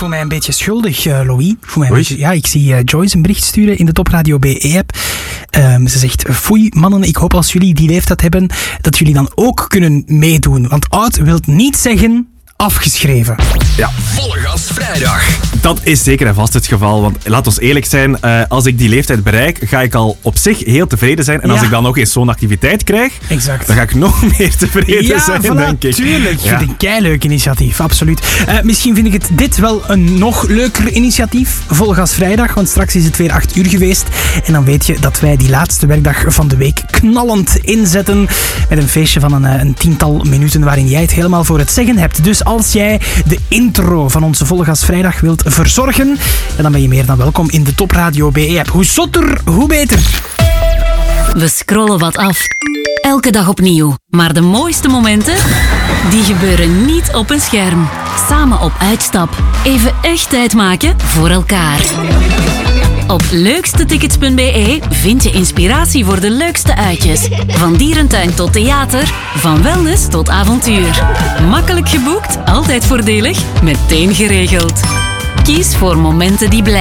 mij een beetje schuldig, Louis. Ik zie Joyce een bericht sturen in de Top Radio BE-app. Ze zegt, foei mannen, ik hoop als jullie die leeftijd hebben, dat jullie dan ook kunnen meedoen. Want oud wil niet zeggen afgeschreven. Ja. Volle Gas Vrijdag. Dat is zeker en vast het geval, want laat ons eerlijk zijn, als ik die leeftijd bereik, ga ik al op zich heel tevreden zijn. En als ik dan nog eens zo'n activiteit krijg, dan ga ik nog meer tevreden zijn, denk ik. Tuurlijk. Vind ik een keileuk initiatief, absoluut. Misschien vind ik dit wel een nog leuker initiatief, Volle Gas Vrijdag, want straks is het weer 8 uur geweest. En dan weet je dat wij die laatste werkdag van de week knallend inzetten met een feestje van een 10-tal minuten waarin jij het helemaal voor het zeggen hebt. Dus als jij de intro van onze Volle Gas Vrijdag wilt verzorgen, dan ben je meer dan welkom in de Top Radio BE-app. Hoe zotter, hoe beter. We scrollen wat af. Elke dag opnieuw. Maar de mooiste momenten, die gebeuren niet op een scherm. Samen op uitstap. Even echt tijd maken voor elkaar. Op leukstetickets.be vind je inspiratie voor de leukste uitjes. Van dierentuin tot theater, van wellness tot avontuur. Makkelijk geboekt, altijd voordelig, meteen geregeld. Kies voor momenten die blijven.